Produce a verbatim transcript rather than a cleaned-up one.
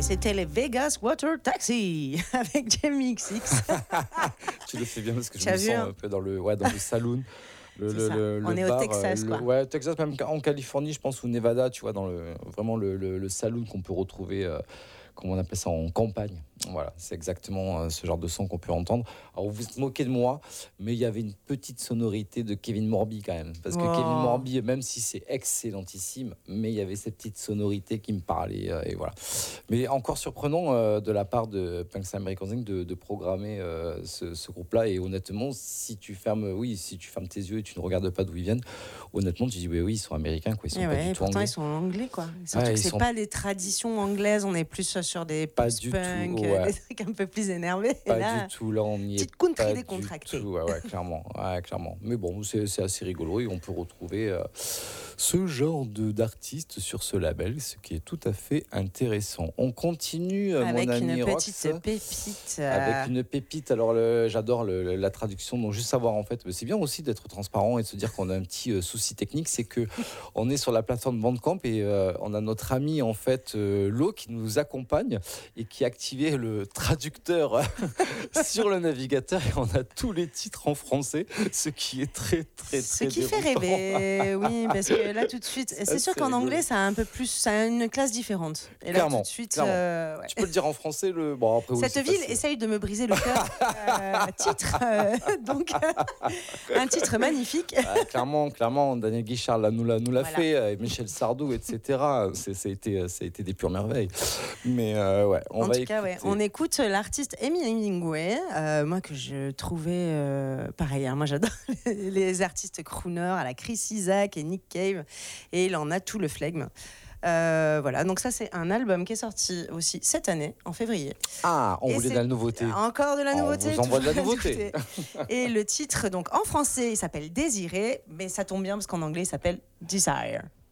c'était les Vegas Water Taxi avec Jamie X X. Tu le fais bien parce que je T'as me vu, sens hein. un peu dans le, ouais, dans le saloon. Le, C'est le, ça. le, On le est au bar, Texas, le, quoi. Ouais, Texas, même en Californie, je pense, ou Nevada, tu vois, dans le, vraiment le, le, le saloon qu'on peut retrouver, euh, comment on appelle ça, en campagne. Voilà, c'est exactement euh, ce genre de son qu'on peut entendre. Alors, vous vous moquez de moi, mais il y avait une petite sonorité de Kevin Morby quand même. Parce que Oh. Kevin Morby, même si c'est excellentissime, mais il y avait cette petite sonorité qui me parlait. Euh, et voilà. Mais encore surprenant euh, de la part de Punks American Zing de, de programmer euh, ce, ce groupe-là. Et honnêtement, si tu fermes, oui, si tu fermes tes yeux et tu ne regardes pas d'où ils viennent, honnêtement, tu dis oui, oui, ils sont américains, quoi. Ils sont Et pas ouais, du tout pourtant anglais. ils sont anglais, quoi. Surtout Ouais, que ils c'est sont pas les traditions anglaises, on est plus sur des pas post du punk, tout, ouais. des trucs un peu plus énervés. Et Pas là, du tout, là on y est petite country pas décontractée. du tout. Ouais, ouais, clairement, ouais, clairement. Mais bon, c'est, c'est assez rigolo et on peut retrouver euh, ce genre de, d'artistes sur ce label, ce qui est tout à fait intéressant. On continue, euh, avec mon ami une Rox, petite pépite. euh, avec une pépite. Alors le, j'adore le, la traduction, donc juste savoir en fait, mais c'est bien aussi d'être transparent et de se dire qu'on a un petit euh, souci technique, c'est que on est sur la plateforme Bandcamp et euh, on a notre ami en fait euh, Lo qui nous accompagne et qui a activé le traducteur sur le navigateur et on a tous les titres en français, ce qui est très très Ce très qui fait déroutant. rêver, oui, parce que là tout de suite, c'est, Ça, sûr c'est qu'en rigolo. anglais ça a un peu plus, ça a une classe différente. Et là Clairement, tout de suite, clairement. euh, ouais. Tu peux le dire en français, le bon après oui, Cette c'est ville facile. essaye de me briser le cœur. Euh, titre, euh, donc un titre magnifique. Ah, clairement, clairement, Daniel Guichard là, nous l'a, nous l'a Voilà. fait, euh, Michel Sardou, et cetera. C'est, ça, a été, ça a été des pures merveilles. Mais euh, ouais, on en va tout cas, ouais, écouter. on écoute l'artiste Amy Hemingway, euh, moi que je trouvais euh, pareil. Hein, moi, j'adore les artistes crooners à la Chris Isaak et Nick Cave, et il en a tout le flegme. Euh, voilà, donc ça c'est un album qui est sorti aussi cette année, en février. Ah, on Et voulait de c'est la nouveauté. Encore de la On nouveauté. vous envoie de la toujours nouveauté. Et le titre, donc en français, il s'appelle Désiré, mais ça tombe bien parce qu'en anglais, il s'appelle Desire.